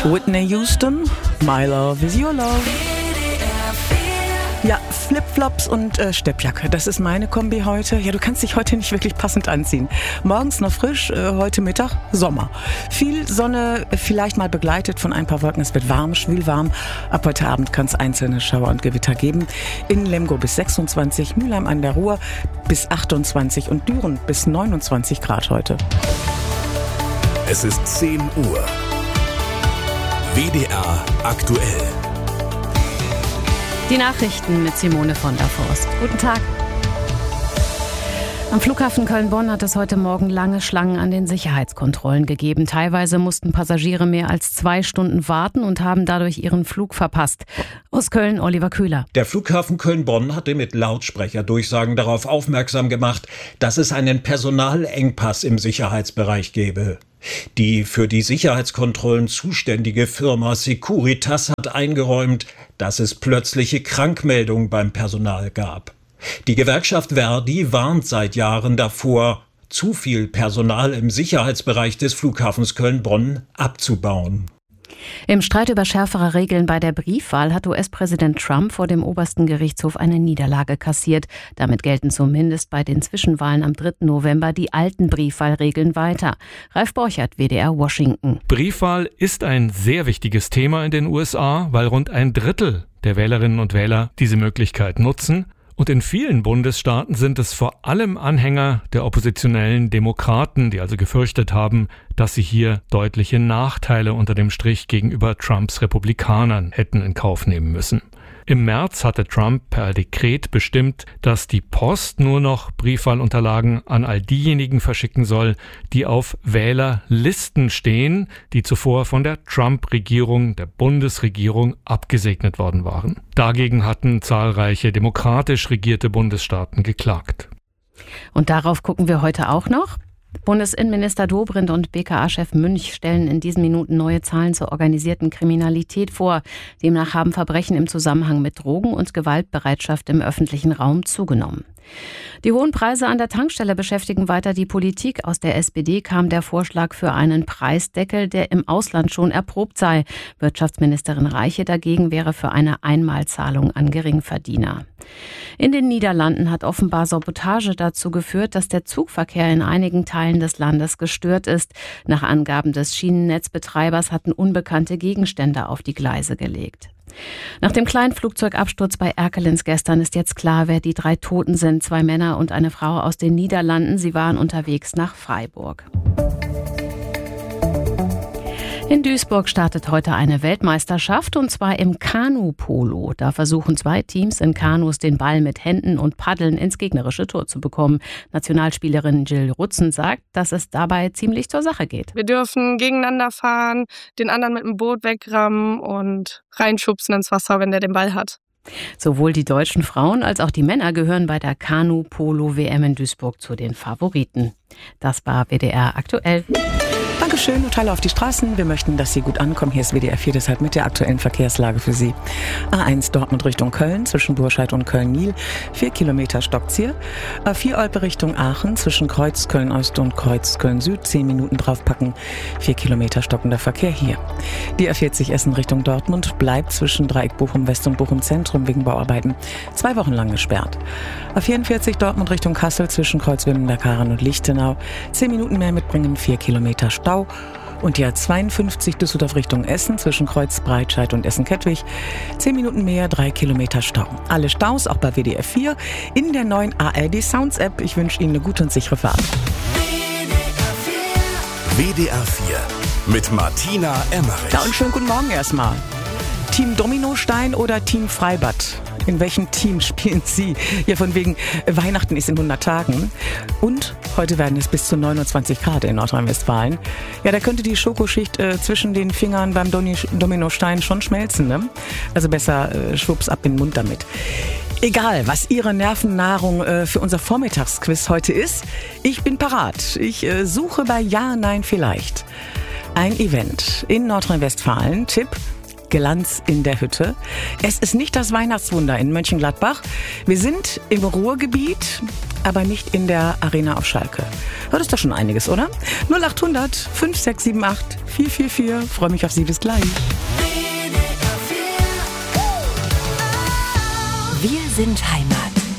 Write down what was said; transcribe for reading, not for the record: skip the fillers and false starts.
Whitney Houston, My Love is Your Love. Ja, Flipflops und Steppjacke, das ist meine Kombi heute. Ja, du kannst dich heute nicht wirklich passend anziehen. Morgens noch frisch, heute Mittag Sommer. Viel Sonne, vielleicht mal begleitet von ein paar Wolken. Es wird warm, schwülwarm. Ab heute Abend kann es einzelne Schauer und Gewitter geben. In Lemgo bis 26, Mülheim an der Ruhr bis 28 und Düren bis 29 Grad heute. Es ist 10 Uhr. WDR aktuell. Die Nachrichten mit Simone von der Forst. Guten Tag. Am Flughafen Köln-Bonn hat es heute Morgen lange Schlangen an den Sicherheitskontrollen gegeben. Teilweise mussten Passagiere mehr als 2 Stunden warten und haben dadurch ihren Flug verpasst. Aus Köln, Oliver Köhler. Der Flughafen Köln-Bonn hatte mit Lautsprecherdurchsagen darauf aufmerksam gemacht, dass es einen Personalengpass im Sicherheitsbereich gebe. Die für die Sicherheitskontrollen zuständige Firma Securitas hat eingeräumt, dass es plötzliche Krankmeldungen beim Personal gab. Die Gewerkschaft Verdi warnt seit Jahren davor, zu viel Personal im Sicherheitsbereich des Flughafens Köln-Bonn abzubauen. Im Streit über schärfere Regeln bei der Briefwahl hat US-Präsident Trump vor dem obersten Gerichtshof eine Niederlage kassiert. Damit gelten zumindest bei den Zwischenwahlen am 3. November die alten Briefwahlregeln weiter. Ralf Borchert, WDR Washington. Briefwahl ist ein sehr wichtiges Thema in den USA, weil rund 1/3 der Wählerinnen und Wähler diese Möglichkeit nutzen. Und in vielen Bundesstaaten sind es vor allem Anhänger der oppositionellen Demokraten, die also gefürchtet haben, dass sie hier deutliche Nachteile unter dem Strich gegenüber Trumps Republikanern hätten in Kauf nehmen müssen. Im März hatte Trump per Dekret bestimmt, dass die Post nur noch Briefwahlunterlagen an all diejenigen verschicken soll, die auf Wählerlisten stehen, die zuvor von der Trump-Regierung, der Bundesregierung, abgesegnet worden waren. Dagegen hatten zahlreiche demokratisch regierte Bundesstaaten geklagt. Und darauf gucken wir heute auch noch. Bundesinnenminister Dobrindt und BKA-Chef Münch stellen in diesen Minuten neue Zahlen zur organisierten Kriminalität vor. Demnach haben Verbrechen im Zusammenhang mit Drogen- und Gewaltbereitschaft im öffentlichen Raum zugenommen. Die hohen Preise an der Tankstelle beschäftigen weiter die Politik. Aus der SPD kam der Vorschlag für einen Preisdeckel, der im Ausland schon erprobt sei. Wirtschaftsministerin Reiche dagegen wäre für eine Einmalzahlung an Geringverdiener. In den Niederlanden hat offenbar Sabotage dazu geführt, dass der Zugverkehr in einigen Teilen des Landes gestört ist. Nach Angaben des Schienennetzbetreibers hatten unbekannte Gegenstände auf die Gleise gelegt. Nach dem Kleinflugzeugabsturz bei Erkelenz gestern ist jetzt klar, wer die 3 Toten sind. 2 Männer und eine Frau aus den Niederlanden. Sie waren unterwegs nach Freiburg. In Duisburg startet heute eine Weltmeisterschaft, und zwar im Kanu-Polo. Da versuchen 2 Teams in Kanus den Ball mit Händen und Paddeln ins gegnerische Tor zu bekommen. Nationalspielerin Jill Rutzen sagt, dass es dabei ziemlich zur Sache geht. Wir dürfen gegeneinander fahren, den anderen mit dem Boot wegrammen und reinschubsen ins Wasser, wenn der den Ball hat. Sowohl die deutschen Frauen als auch die Männer gehören bei der Kanu-Polo-WM in Duisburg zu den Favoriten. Das war WDR aktuell. Dankeschön und Teile auf die Straßen. Wir möchten, dass Sie gut ankommen. Hier ist WDR 4, deshalb mit der aktuellen Verkehrslage für Sie. A1 Dortmund Richtung Köln, zwischen Burscheid und Köln-Nil, 4 Kilometer Stockziel. A4 Olpe Richtung Aachen, zwischen Kreuz Köln-Ost und Kreuz Köln-Süd, 10 Minuten draufpacken, 4 Kilometer stockender Verkehr hier. Die A40 Essen Richtung Dortmund bleibt zwischen Dreieck Bochum-West und Bochum-Zentrum wegen Bauarbeiten 2 Wochen lang gesperrt. A44 Dortmund Richtung Kassel, zwischen Kreuz Wimmenberg-Harran und Lichtenau, 10 Minuten mehr mitbringen, 4 Kilometer Stau. Und die A52 Düsseldorf Richtung Essen, zwischen Kreuz Breitscheid und Essen-Kettwig, 10 Minuten mehr, 3 Kilometer Stau. Alle Staus auch bei WDR 4 in der neuen ARD Sounds App. Ich wünsche Ihnen eine gute und sichere Fahrt. WDR 4 mit Martina Emmerich. Ja, und schönen guten Morgen erstmal. Team Dominostein oder Team Freibad? In welchem Team spielen Sie? Ja, von wegen Weihnachten ist in 100 Tagen. Und heute werden es bis zu 29 Grad in Nordrhein-Westfalen. Ja, da könnte die Schokoschicht zwischen den Fingern beim Dominostein schon schmelzen, ne? Also besser schwupps ab in den Mund damit. Egal, was Ihre Nervennahrung für unser Vormittagsquiz heute ist, ich bin parat. Ich suche bei Ja, Nein, Vielleicht. Ein Event in Nordrhein-Westfalen. Tipp: Glanz in der Hütte. Es ist nicht das Weihnachtswunder in Mönchengladbach. Wir sind im Ruhrgebiet. aber nicht in der Arena auf Schalke. Das ist doch schon einiges, oder? 0800 5678 444. Freue mich auf Sie, bis gleich. Wir sind Heimat.